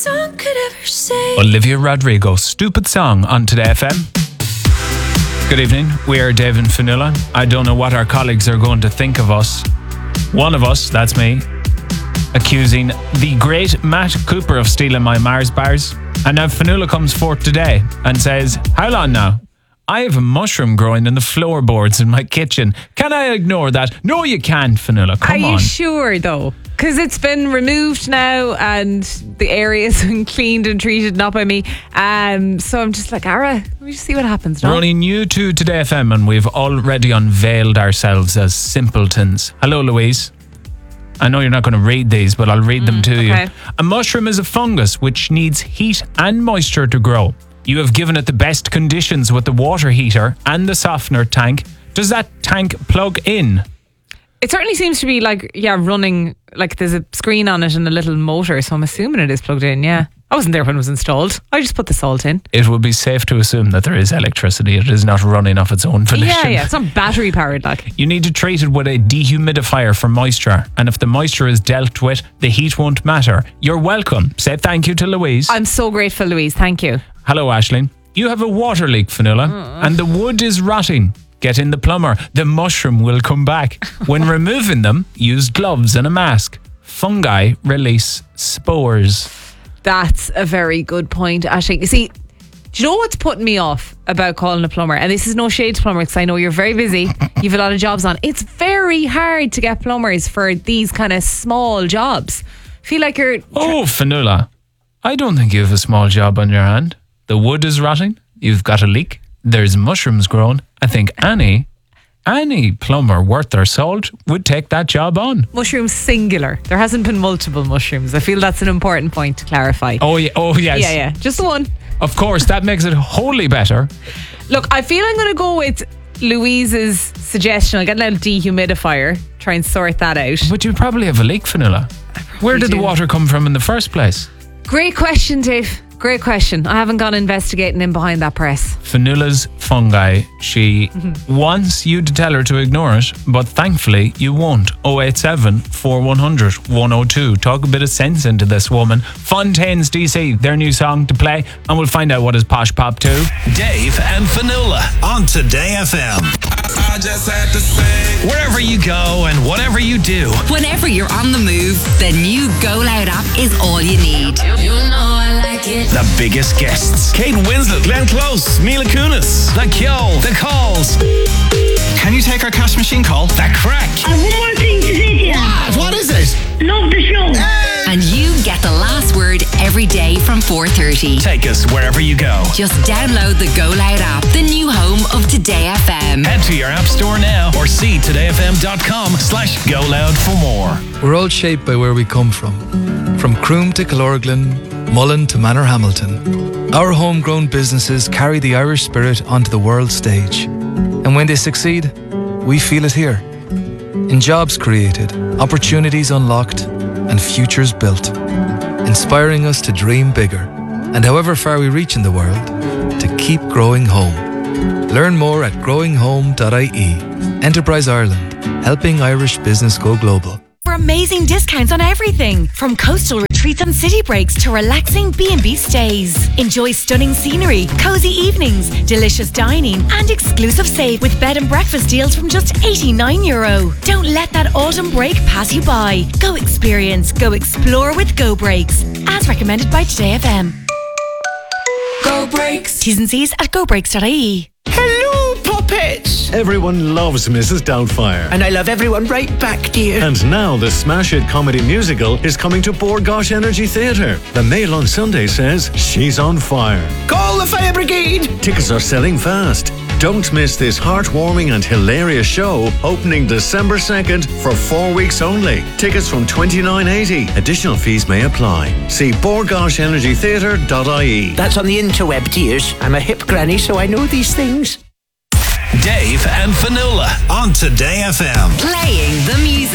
Song could ever say. Olivia Rodrigo, Stupid Song on Today FM. Good evening, we are Dave and Fionnuala. I don't know what our colleagues are going to think of us. One of us, that's me, accusing the great Matt Cooper of stealing my Mars bars. And now Fionnuala comes forth today and says, hold on now, I have a mushroom growing in the floorboards in my kitchen. Can I ignore that? No, you can't, Fionnuala. Come on. Are you sure, though? Because it's been removed now and the area's been cleaned and treated, not by me. So I'm just like, Ara, let me just see what happens. We're only new to Today FM and we've already unveiled ourselves as simpletons. Hello, Louise. I know you're not going to read these, but I'll read them to you. A mushroom is a fungus which needs heat and moisture to grow. You have given it the best conditions with the water heater and the softener tank. Does that tank plug in? It certainly seems to be like, running, like there's a screen on it and a little motor, so I'm assuming it is plugged in, yeah. I wasn't there when it was installed. I just put the salt in. It would be safe to assume that there is electricity. It is not running off its own volition. Yeah, it's not battery powered like. You need to treat it with a dehumidifier for moisture, and if the moisture is dealt with, the heat won't matter. You're welcome. Say thank you to Louise. I'm so grateful, Louise. Thank you. Hello, Aisling. You have a water leak, Fionnuala, and the wood is rotting. Get in the plumber. The mushroom will come back. When removing them, use gloves and a mask. Fungi release spores. That's a very good point, Aisling. You see, do you know what's putting me off about calling a plumber? And this is no shade to plumbers because I know you're very busy. You've a lot of jobs on. It's very hard to get plumbers for these kind of small jobs. I feel like you're... Oh, Fionnuala, I don't think you have a small job on your hand. The wood is rotting. You've got a leak. There's mushrooms growing. I think any plumber worth their salt would take that job on. Mushrooms singular. There hasn't been multiple mushrooms. I feel that's an important point to clarify. Oh, yeah. Oh, yes. Yeah. Just the one. Of course, that makes it wholly better. Look, I feel I'm going to go with Louise's suggestion. I'll get a little dehumidifier, try and sort that out. But you probably have a leak, Fionnuala. Where did the water come from in the first place? Great question, Dave. Great question. I haven't gone investigating in behind that press. Fionnuala's fungi. She wants you to tell her to ignore it, but thankfully you won't. 087 4100 102. Talk a bit of sense into this woman. Fontaines DC, their new song to play, and we'll find out what is Posh Pop 2. Dave and Fionnuala on Today FM. I just had to say, wherever you go and whatever you do, whenever you're on the move, the new Go Loud app is all you need. You know I like it. the biggest guests: Kate Winslet, Glenn Close, Mila Kunis, The Kyo, The Calls. Can you take our cash machine call? The Crack. I've one more thing to say to you. What is it? Love the show. And you get the last word every day from 4:30. Take us wherever you go. Just download the Go Loud app, the new home of Today FM. Head to your app store now or see todayfm.com/go loud for more. We're all shaped by where we come from Croom to Killorglin, Mullen to Manorhamilton. Our homegrown businesses carry the Irish spirit onto the world stage. And when they succeed, we feel it here. In jobs created, opportunities unlocked, and futures built. Inspiring us to dream bigger, and however far we reach in the world, to keep growing home. Learn more at growinghome.ie. Enterprise Ireland, helping Irish business go global. For amazing discounts on everything, from coastal retreats and city breaks to relaxing B&B stays. Enjoy stunning scenery, cozy evenings, delicious dining, and exclusive save with bed and breakfast deals from just €89. Don't let that autumn break pass you by. Go experience, go explore with Go Breaks, as recommended by Today FM. Go Breaks. T's and C's at gobreaks.ie. Hello, puppets! Everyone loves Mrs. Doubtfire. And I love everyone right back, dear. And now the smash hit comedy musical is coming to Bord Gáis Energy Theatre. The Mail on Sunday says she's on fire. Call the fire brigade! Tickets are selling fast. Don't miss this heartwarming and hilarious show opening December 2nd for 4 weeks only. Tickets from $29.80. Additional fees may apply. See bordgaishenergytheatre.ie. That's on the interweb, dears. I'm a hip granny, so I know these things. Dave and Fionnuala on Today FM. Playing the music.